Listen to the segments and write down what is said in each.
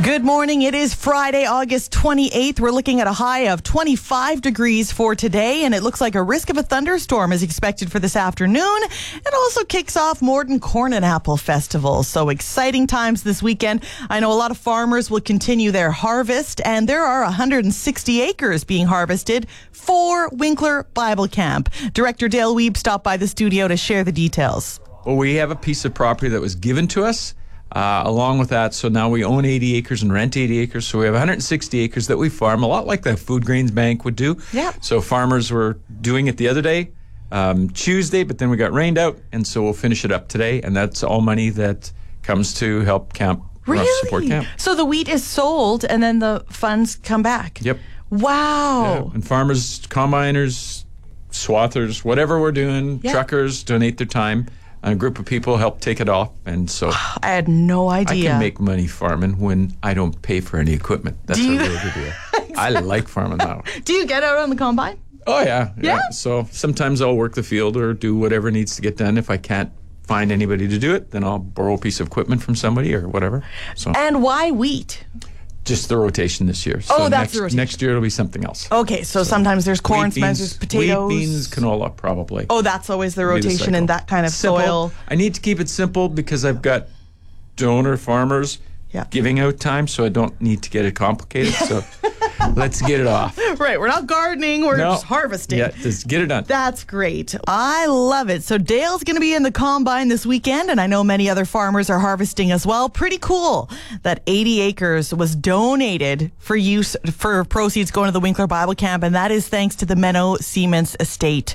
Good morning. It is Friday, August 28th. We're looking at a high of 25 degrees for today, and it looks like a risk of a thunderstorm is expected for this afternoon. It also kicks off Morden Corn and Apple Festival. So exciting times this weekend. I know a lot of farmers will continue their harvest, and there are 160 acres being harvested for Winkler Bible Camp. Director Dale Wiebe stopped by the studio to share the details. Well, we have a piece of property that was given to us. Along with that, so now we own 80 acres and rent 80 acres. So we have 160 acres that we farm, a lot like the Food Grains Bank would do. Yeah. So farmers were doing it the other day, Tuesday, but then we got rained out, and so we'll finish it up today. And that's all money that comes to help camp, support camp. So the wheat is sold, and then the funds come back? Yep. Wow. Yeah. And farmers, combiners, swathers, whatever we're doing, truckers donate their time. A group of people help take it off, and so I had no idea. I can make money farming when I don't pay for any equipment. That's a really good deal. Exactly. I like farming now. Do you get out on the combine? Oh, yeah. So sometimes I'll work the field or do whatever needs to get done. If I can't find anybody to do it, then I'll borrow a piece of equipment from somebody or whatever. So. And why wheat? Just the rotation this year. So that's the rotation. Next year it'll be something else. Okay, so sometimes there's corn, sometimes there's potatoes. Wheat, beans, canola, probably. Oh, that's always the rotation in that kind of simple. soil. I need to keep it simple because I've got donor farmers giving out time, so I don't need to get it complicated. So let's get it off. Right, we're not gardening, we're just harvesting. Yeah, just get it done. That's great. I love it. So Dale's going to be in the combine this weekend, and I know many other farmers are harvesting as well. Pretty cool that 80 acres was donated for use for proceeds going to the Winkler Bible Camp, and that is thanks to the Menno Siemens estate.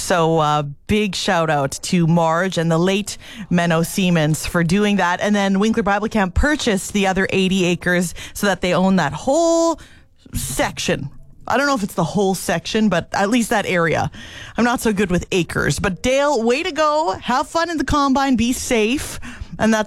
So big shout out to Marge and the late Menno Siemens for doing that. And then Winkler Bible Camp purchased the other 80 acres so that they own that whole section. I don't know if it's the whole section, but at least that area. I'm not so good with acres. But Dale, way to go. Have fun in the combine. Be safe. And that's